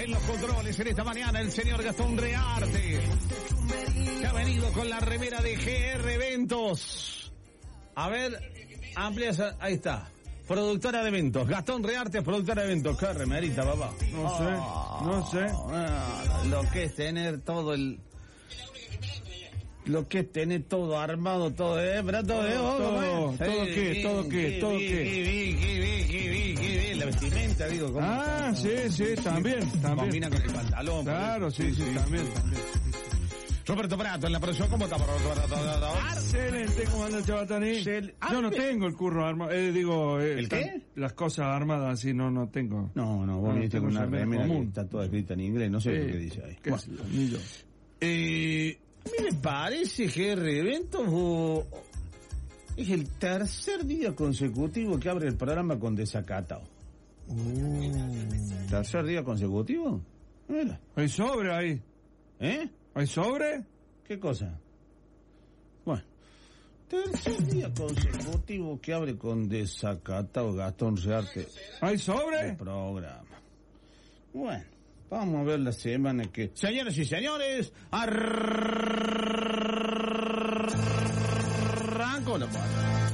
En los controles en esta mañana el señor Gastón Rearte, que ha venido con la remera de GR Eventos. A ver, amplia, ahí está. Productora de eventos. Gastón Rearte, productora de eventos. Qué remerita, papá. No sé. Lo que es tener todo el... Lo que es tener todo armado, todo, ¿verdad? Todo qué. La vestimenta, digo. Sí, también. Combina con el pantalón. Claro, sí, también. Roberto Prato en la producción, ¿cómo está Roberto Prato? Excelente, ¿cómo anda el Chabatani? Yo no tengo el curro armado, ¿El qué? Las cosas armadas así no tengo. No, vos viniste con una remera que está toda escrita en inglés, no sé lo que dice ahí. Ni yo. Me parece que Eventos es el tercer día consecutivo que abre el programa con Desacatado. ¿Tercer día consecutivo? Mira. Hay sobre ahí. ¿Hay sobre? ¿Qué cosa? Bueno, tercer día consecutivo que abre con Desacatado Gastón Rearte. ¿Hay sobre? El programa. Bueno, vamos a ver la semana que... Señoras y señores, arrancó la pata.